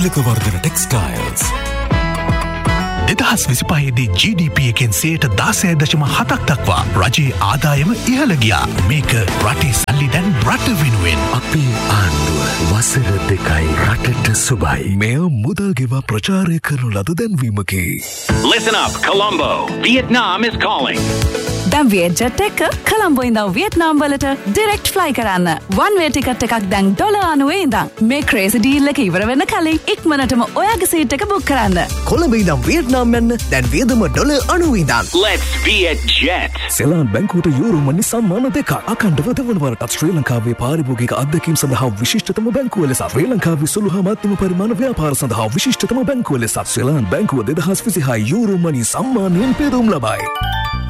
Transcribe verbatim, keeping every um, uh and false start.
තිලකවර්ධන textiles. දෙදහස් විසිපහේදී G ඩී P එකෙන් සයට දාසය දශම හතක් දක්වා රජයේ ආදායම ඉහළ ගියා. මේක රටේ සල්ලි දැන් රට වෙනුවෙන්. අපේ ආණ්ඩුව වසර දෙකයි රටට සුබයි. මෙය මුදල් ගෙවා ප්‍රචාරය කරනු ලද දැන්වීමකි. Listen up, Colombo. Vietnam is calling. දැන් වියට්ජෙට් එක කොළඹ ඉඳන් වියට්නාම් වලට ඩිරෙක්ට් ෆ්ලයි කරන්න. වන් වේ ටිකට් එකක් දැන් ඩොලර් අනූවේ ඉඳන්. මේ ක්‍රේසි ඩීල් එක ඉවර වෙන්න කලින් ඉක්මනටම ඔයාගේ සීට් එක බුක් කරන්න. කොළඹ ඉඳන් වියට්නාම් යන්න දැන් වියදම ඩොලර් අනූවේ ඉඳන්. Let's Vietjet. සෙලාන් බැංකුවට යූරෝ මනි සම්මාන දෙකක් අඛණ්ඩව දෙවනවරටත් ශ්‍රී ලංකාවේ පාරිභෝගික අත්දැකීම් සඳහා විශිෂ්ටතම බැංකුව ලෙස ශ්‍රී ලංකාවේ සුළු හා මධ්‍යම පරිමාණ ව්‍යාපාර සඳහා විශිෂ්ටතම බැංකුව ලෙස සෙලාන් බැංකුව දෙදහස් විසිහය යූරෝ මනි සම්මානයෙන් පෙරම් ලබයි.